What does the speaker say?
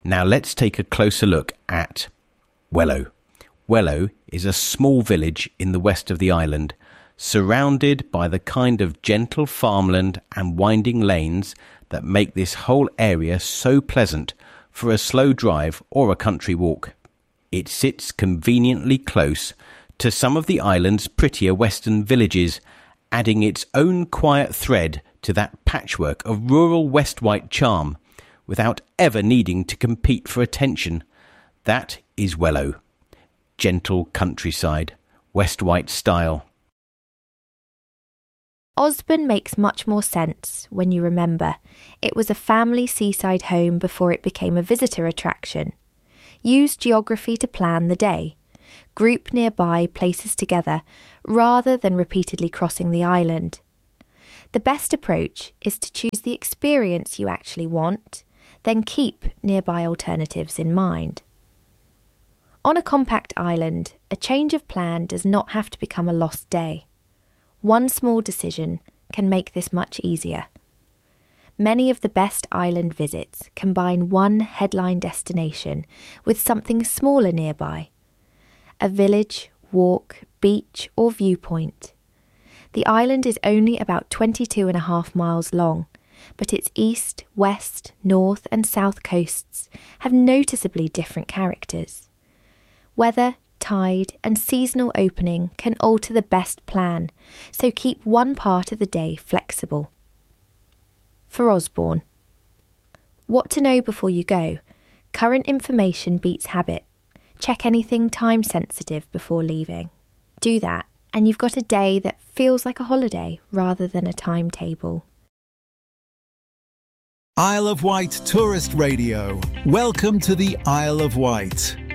Now let's take a closer look at Wellow. Wellow is a small village in the west of the island, surrounded by the kind of gentle farmland and winding lanes that make this whole area so pleasant for a slow drive or a country walk. It sits conveniently close to some of the island's prettier western villages, adding its own quiet thread to that patchwork of rural West Wight charm, without ever needing to compete for attention. That is Wellow. Gentle countryside, West Wight style. Osborne makes much more sense when you remember it was a family seaside home before it became a visitor attraction. Use geography to plan the day. Group nearby places together rather than repeatedly crossing the island. The best approach is to choose the experience you actually want, then keep nearby alternatives in mind. On a compact island, a change of plan does not have to become a lost day. One small decision can make this much easier. Many of the best island visits combine one headline destination with something smaller nearby. A village, walk, beach or viewpoint. The island is only about 22.5 miles long, but its east, west, north and south coasts have noticeably different characters. Weather, tide and seasonal opening can alter the best plan, so keep one part of the day flexible. For Osborne. What to know before you go. Current information beats habit. Check anything time sensitive before leaving. Do that, and you've got a day that feels like a holiday rather than a timetable. Isle of Wight Tourist Radio. Welcome to the Isle of Wight.